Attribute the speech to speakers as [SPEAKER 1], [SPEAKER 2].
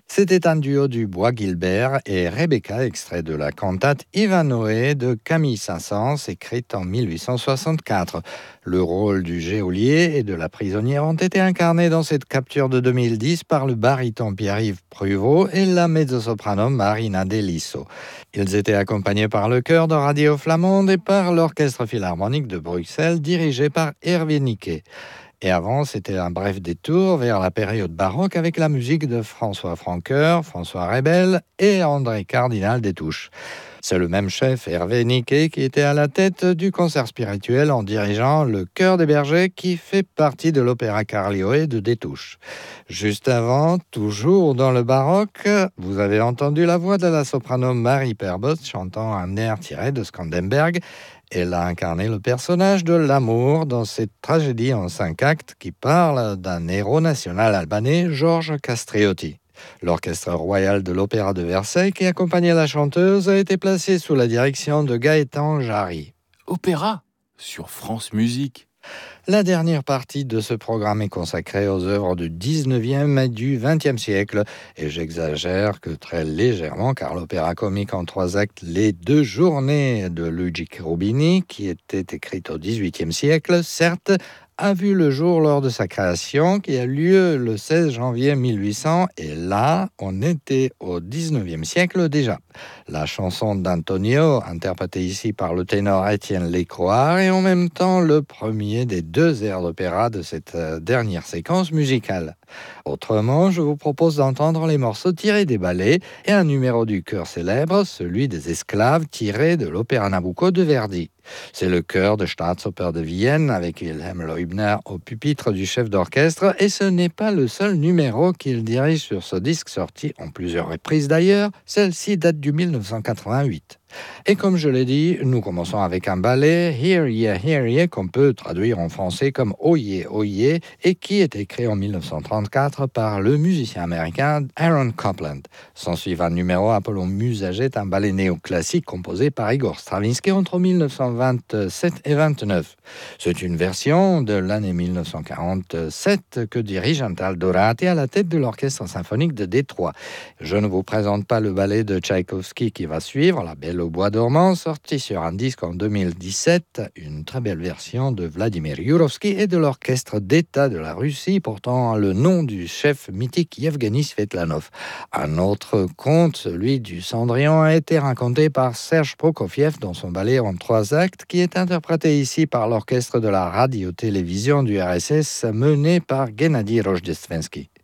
[SPEAKER 1] C'était un duo du Bois Guilbert et Rebecca, extrait de la cantate Ivanhoé de Camille Saint-Saëns, écrite en 1864. Le rôle du geôlier et de la prisonnière ont été incarnés dans cette capture de 2010 par le baryton Pierre-Yves Pruvot et la mezzo-soprano Marina Delisso. Ils étaient accompagnés par le chœur de Radio Flamande et par l'Orchestre Philharmonique de Bruxelles, dirigé par Hervé Niquet. Et avant, c'était un bref détour vers la période baroque avec la musique de François Francoeur, François Rebel et André Cardinal des Touches. C'est le même chef, Hervé Niquet, qui était à la tête du concert spirituel en dirigeant le Chœur des Bergers qui fait partie de l'opéra Carlioé de Détouche. Juste avant, toujours dans le baroque, vous avez entendu la voix de la soprano Marie Perbot chantant un air tiré de Skandenberg. Elle a incarné le personnage de l'amour dans cette tragédie en 5 actes qui parle d'un héros national albanais, Georges Castriotti. L'Orchestre royal de l'Opéra de Versailles, qui accompagnait la chanteuse, a été placé sous la direction de Gaëtan Jarry.
[SPEAKER 2] Opéra sur France Musique.
[SPEAKER 1] La dernière partie de ce programme est consacrée aux œuvres du 19e et du 20e siècle. Et j'exagère que très légèrement, car l'opéra comique en 3 actes, Les 2 journées de Luigi Cherubini, qui était écrite au 18e siècle, certes, a vu le jour lors de sa création, qui a lieu le 16 janvier 1800, et là, on était au 19e siècle déjà. La chanson d'Antonio, interprétée ici par le ténor Étienne Lécroard, est en même temps le premier des 2 airs d'opéra de cette dernière séquence musicale. Autrement, je vous propose d'entendre les morceaux tirés des ballets et un numéro du chœur célèbre, celui des esclaves tiré de l'opéra Nabucco de Verdi. C'est le chœur de Staatsoper de Vienne avec Wilhelm Leubner au pupitre du chef d'orchestre, et ce n'est pas le seul numéro qu'il dirige sur ce disque sorti en plusieurs reprises d'ailleurs. Celle-ci date du 1988. Et comme je l'ai dit, nous commençons avec un ballet, Hear Ye, qu'on peut traduire en français comme Oyez, Oyez, et qui est écrit en 1934 par le musicien américain Aaron Copland. S'ensuit un numéro Apollon Musaget, un ballet néoclassique composé par Igor Stravinsky entre 1927 et 1929. C'est une version de l'année 1947 que dirige Antal Dorati à la tête de l'Orchestre symphonique de Détroit. Je ne vous présente pas le ballet de Tchaïkovski qui va suivre, La Belle au bois dormant, sorti sur un disque en 2017, une très belle version de Vladimir Yurovsky et de l'Orchestre d'État de la Russie portant le nom du chef mythique Yevgeny Svetlanov. Un autre conte, celui du Cendrillon, a été raconté par Serge Prokofiev dans son ballet en 3 actes qui est interprété ici par l'Orchestre de la radio-télévision du RSS mené par Gennady Rojdestvensky.